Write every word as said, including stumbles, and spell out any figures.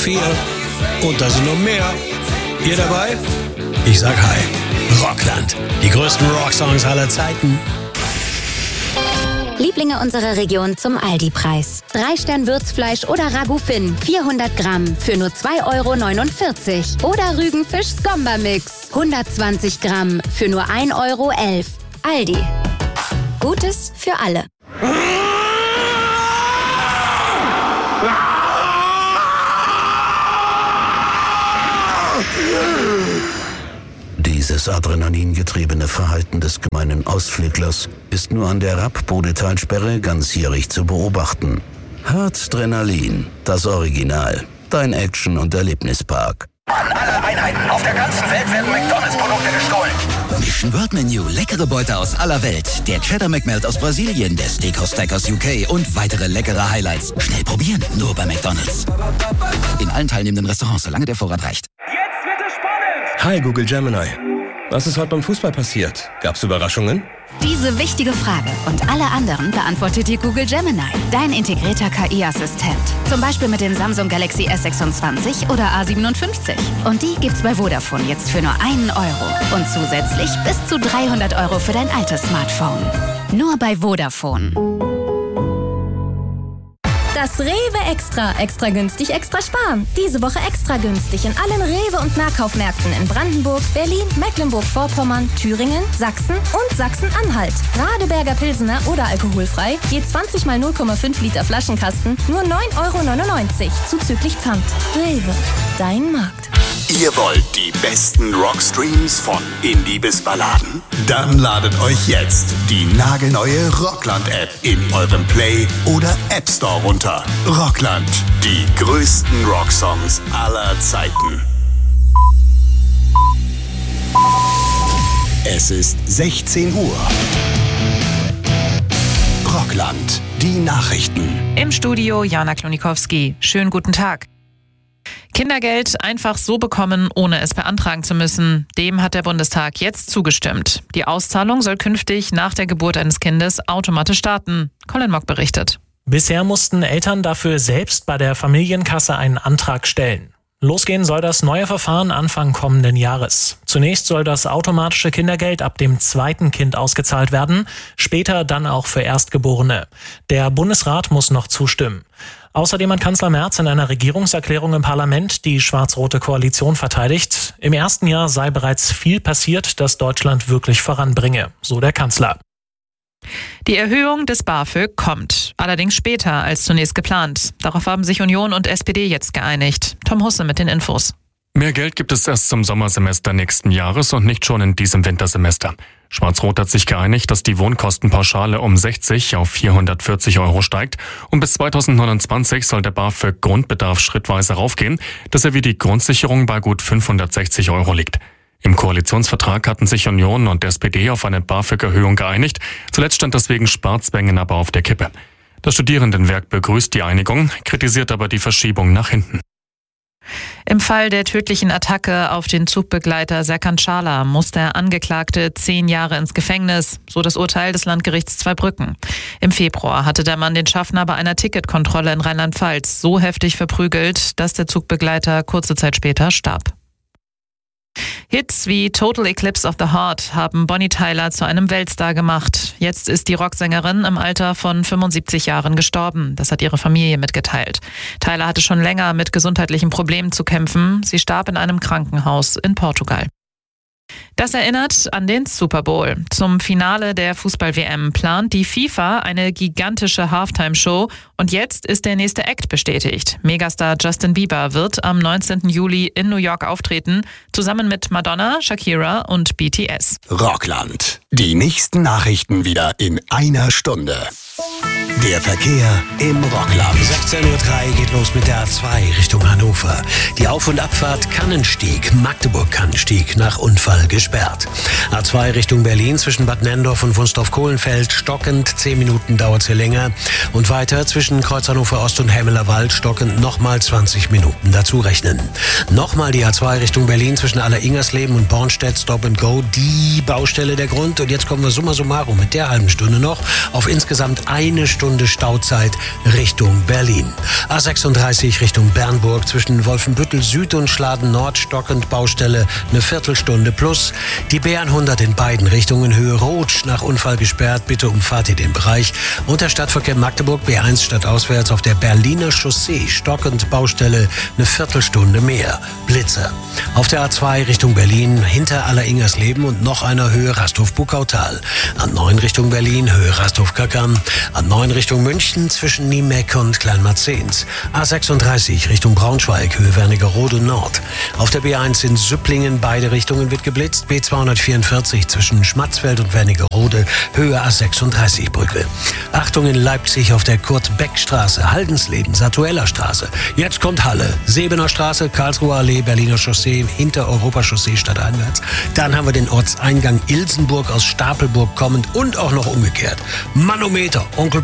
vier. Und da sind noch mehr. Ihr dabei? Ich sag hi. Rockland. Die größten Rocksongs aller Zeiten. Lieblinge unserer Region zum Aldi-Preis. Drei Stern Würzfleisch oder Ragout Finn, vierhundert Gramm für nur zwei Euro neunundvierzig. Oder Rügenfisch Skomba-Mix, hundertzwanzig Gramm für nur ein Euro elf. Aldi. Gutes für alle. Dieses adrenalingetriebene Verhalten des gemeinen Ausflüglers ist nur an der Rapp-Bodetalsperre ganzjährig zu beobachten. Harzdrenalin, das Original. Dein Action- und Erlebnispark. An alle Einheiten auf der ganzen Welt werden McDonalds-Produkte gestohlen. Mission Word Menu, leckere Beute aus aller Welt. Der Cheddar McMelt aus Brasilien, der Steakhouse Stack aus U K und weitere leckere Highlights. Schnell probieren, nur bei McDonalds. In allen teilnehmenden Restaurants, solange der Vorrat reicht. Jetzt wird es spannend! Hi Google Gemini. Was ist heute beim Fußball passiert? Gab's Überraschungen? Diese wichtige Frage und alle anderen beantwortet dir Google Gemini, dein integrierter K I-Assistent. Zum Beispiel mit dem Samsung Galaxy S sechsundzwanzig oder A siebenundfünfzig. Und die gibt's bei Vodafone jetzt für nur einen Euro. Und zusätzlich bis zu dreihundert Euro für dein altes Smartphone. Nur bei Vodafone. Das Rewe Extra. Extra günstig, extra sparen. Diese Woche extra günstig in allen Rewe- und Nahkaufmärkten in Brandenburg, Berlin, Mecklenburg-Vorpommern, Thüringen, Sachsen und Sachsen-Anhalt. Radeberger Pilsener oder alkoholfrei, je zwanzig mal null Komma fünf Liter Flaschenkasten, nur neun Euro neunundneunzig, zuzüglich Pfand. Rewe, dein Markt. Ihr wollt die besten Rockstreams von Indie bis Balladen? Dann ladet euch jetzt die nagelneue Rockland-App in eurem Play- oder App Store runter. Rockland, die größten Rocksongs aller Zeiten. Es ist sechzehn Uhr. Rockland, die Nachrichten. Im Studio Jana Klonikowski. Schönen guten Tag. Kindergeld einfach so bekommen, ohne es beantragen zu müssen. Dem hat der Bundestag jetzt zugestimmt. Die Auszahlung soll künftig nach der Geburt eines Kindes automatisch starten. Colin Mock berichtet. Bisher mussten Eltern dafür selbst bei der Familienkasse einen Antrag stellen. Losgehen soll das neue Verfahren Anfang kommenden Jahres. Zunächst soll das automatische Kindergeld ab dem zweiten Kind ausgezahlt werden, später dann auch für Erstgeborene. Der Bundesrat muss noch zustimmen. Außerdem hat Kanzler Merz in einer Regierungserklärung im Parlament die schwarz-rote Koalition verteidigt. Im ersten Jahr sei bereits viel passiert, das Deutschland wirklich voranbringe, so der Kanzler. Die Erhöhung des BAföG kommt, allerdings später als zunächst geplant. Darauf haben sich Union und S P D jetzt geeinigt. Tom Husse mit den Infos. Mehr Geld gibt es erst zum Sommersemester nächsten Jahres und nicht schon in diesem Wintersemester. Schwarz-Rot hat sich geeinigt, dass die Wohnkostenpauschale um sechzig auf vierhundertvierzig Euro steigt und bis zweitausendneunundzwanzig soll der BAföG-Grundbedarf schrittweise raufgehen, dass er wie die Grundsicherung bei gut fünfhundertsechzig Euro liegt. Im Koalitionsvertrag hatten sich Union und S P D auf eine BAföG-Erhöhung geeinigt. Zuletzt stand das wegen Sparzwängen aber auf der Kippe. Das Studierendenwerk begrüßt die Einigung, kritisiert aber die Verschiebung nach hinten. Im Fall der tödlichen Attacke auf den Zugbegleiter Serkan Çağlar muss der Angeklagte zehn Jahre ins Gefängnis, so das Urteil des Landgerichts Zweibrücken. Im Februar hatte der Mann den Schaffner bei einer Ticketkontrolle in Rheinland-Pfalz so heftig verprügelt, dass der Zugbegleiter kurze Zeit später starb. Hits wie Total Eclipse of the Heart haben Bonnie Tyler zu einem Weltstar gemacht. Jetzt ist die Rocksängerin im Alter von fünfundsiebzig Jahren gestorben. Das hat ihre Familie mitgeteilt. Tyler hatte schon länger mit gesundheitlichen Problemen zu kämpfen. Sie starb in einem Krankenhaus in Portugal. Das erinnert an den Super Bowl. Zum Finale der Fußball-W M plant die FIFA eine gigantische Halftime-Show und jetzt ist der nächste Act bestätigt. Megastar Justin Bieber wird am neunzehnten Juli in New York auftreten, zusammen mit Madonna, Shakira und B T S. Rockland. Die nächsten Nachrichten wieder in einer Stunde. Der Verkehr im Rockland. sechzehn Uhr drei geht los mit der A zwei Richtung Hannover. Die Auf- und Abfahrt Kannenstieg, Magdeburg-Kannenstieg nach Unfall gesperrt. A zwei Richtung Berlin zwischen Bad Nenndorf und Wunstorf-Kohlenfeld stockend, zehn Minuten dauert sie länger. Und weiter zwischen Kreuz Hannover Ost und Hemmeler Wald stockend nochmal zwanzig Minuten dazu rechnen. Nochmal die A zwei Richtung Berlin zwischen Aller-Ingersleben und Bornstedt Stop and Go, die Baustelle der Grund. Und jetzt kommen wir summa summarum mit der halben Stunde noch auf insgesamt eine Stunde Stauzeit Richtung Berlin. A sechsunddreißig Richtung Bernburg zwischen zwischen Wolfenbüttel Süd und Schladen Nord stockend, Baustelle eine Viertelstunde plus. Die B hundert in beiden Richtungen Höhe Rotsch nach Unfall gesperrt, bitte umfahrt ihr den Bereich. Und der Stadtverkehr Magdeburg B eins stadtauswärts auf der Berliner Chaussee stockend, Baustelle eine Viertelstunde mehr. Blitzer. Auf der A zwei Richtung Berlin hinter Alleringers-Leben und noch einer Höhe Rasthof-Bukautal. A neun Richtung Berlin Höhe Rasthof-Kackern. A neun Richtung München zwischen Niemeck und Kleinmarzens. A sechsunddreißig Richtung Braunschweig Höhe Wernigerode Nord. Auf der B eins in Süpplingen beide Richtungen wird geblitzt. B zweihundertvierundvierzig zwischen Schmatzfeld und Wernigerode Höhe A sechsunddreißig Brücke. Achtung in Leipzig auf der Kurt-Beck-Straße, Haldensleben, Satuella Straße. Jetzt kommt Halle, Sebener Straße, Karlsruher Allee, Berliner Chaussee, hinter Europachaussee stadteinwärts. Dann haben wir den Ortseingang Ilsenburg aus Stapelburg kommend und auch noch umgekehrt. Manometer, Onkel